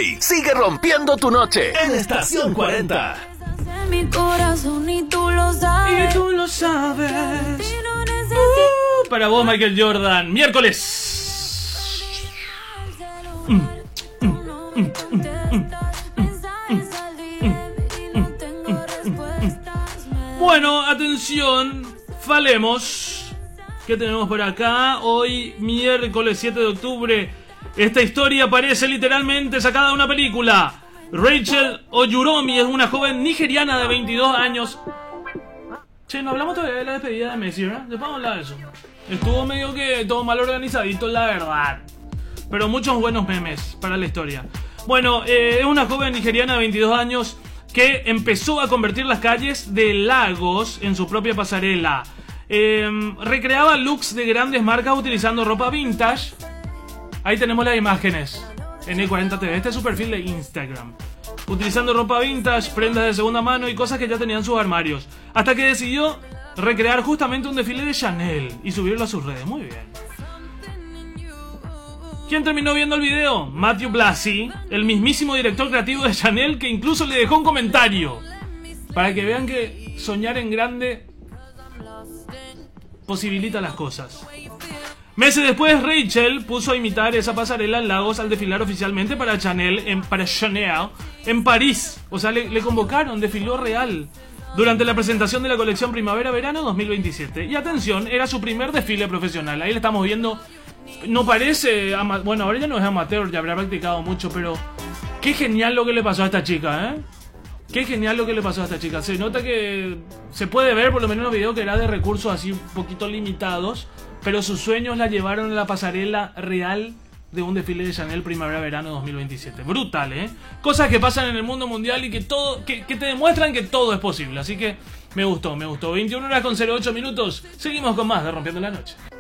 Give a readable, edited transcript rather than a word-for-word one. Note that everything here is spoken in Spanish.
DJ sigue rompiendo tu noche en Estación 40. Mi corazón y tú lo sabes. Y tú lo sabes. Para vos, Michael Jordan. Miércoles. Bueno, atención. Falemos. ¿Qué tenemos por acá? Hoy, miércoles 7 de octubre. Esta historia parece literalmente sacada de una película. Rachel Oyuromi es una joven nigeriana de 22 años. Che, no hablamos todavía de la despedida de Messi, ¿verdad? Después vamos a hablar de eso. Estuvo medio que todo mal organizadito, la verdad. Pero muchos buenos memes para la historia. Bueno, es una joven nigeriana de 22 años que empezó a convertir las calles de Lagos en su propia pasarela. Recreaba looks de grandes marcas utilizando ropa vintage. Ahí tenemos las imágenes en E40 TV. Este es su perfil de Instagram. Utilizando ropa vintage, prendas de segunda mano y cosas que ya tenían sus armarios. Hasta que decidió recrear justamente un desfile de Chanel y subirlo a sus redes. Muy bien. ¿Quién terminó viendo el video? Matthew Blasi, el mismísimo director creativo de Chanel, que incluso le dejó un comentario. Para que vean que soñar en grande posibilita las cosas. Meses después, Rachel puso a imitar esa pasarela en Lagos al desfilar oficialmente para Chanel en París. O sea, le convocaron, desfiló real durante la presentación de la colección Primavera-Verano 2027. Y atención, era su primer desfile profesional. Ahí le estamos viendo. No parece... Bueno, ahora ya no es amateur, ya habrá practicado mucho, pero... Qué genial lo que le pasó a esta chica, ¿eh? Qué genial lo que le pasó a esta chica. Se nota que... Se puede ver, por lo menos en los videos, que era de recursos así un poquito limitados. Pero sus sueños la llevaron a la pasarela real de un desfile de Chanel Primavera-Verano 2027. Brutal, ¿eh? Cosas que pasan en el mundo mundial y que todo, que te demuestran que todo es posible. Así que me gustó, me gustó. 21 horas con 08 minutos. Seguimos con más de Rompiendo la Noche.